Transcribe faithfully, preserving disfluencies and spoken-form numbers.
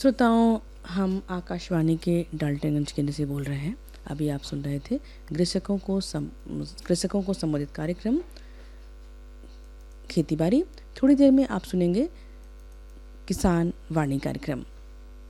श्रोताओं, हम आकाशवाणी के डाल्टनगंज केंद्र से बोल रहे हैं। अभी आप सुन रहे थे कृषकों को सम कृषकों को संबोधित कार्यक्रम खेती बाड़ी। थोड़ी देर में आप सुनेंगे किसान वाणी कार्यक्रम।